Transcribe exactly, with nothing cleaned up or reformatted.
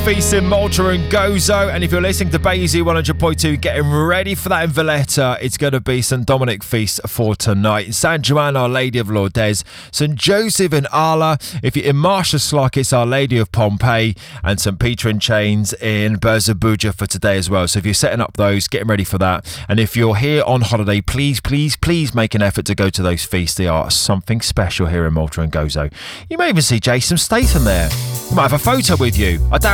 Feast in Malta and Gozo, and if you're listening to Basie one hundred point two, getting ready for that in Valletta, it's going to be Saint Dominic Feast for tonight. San Juan, Our Lady of Lourdes, Saint Joseph in Arla. If you're in Marshallslough, it's Our Lady of Pompeii, and Saint Peter in Chains in Berzabuja for today as well. So if you're setting up those, getting ready for that. And if you're here on holiday, please, please, please make an effort to go to those feasts. They are something special here in Malta and Gozo. You may even see Jason Statham there. You might have a photo with you. I doubt